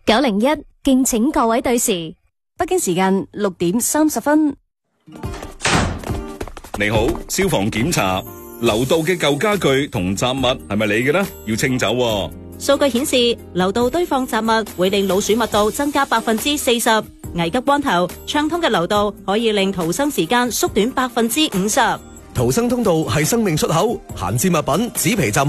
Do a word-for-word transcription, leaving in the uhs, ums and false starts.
九零一，敬請各位對時。 北京時間六點三十分。 你好，消防檢查，樓道嘅舊家具同雜物係咪你嘅呢？要清走喎。 數據顯示，樓道堆放雜物會令老鼠密度增加百分之四十。危急關頭，暢通嘅樓道可以令逃生時間縮短百分之五十。 逃生通道係生命出口，閒置物品、紙皮雜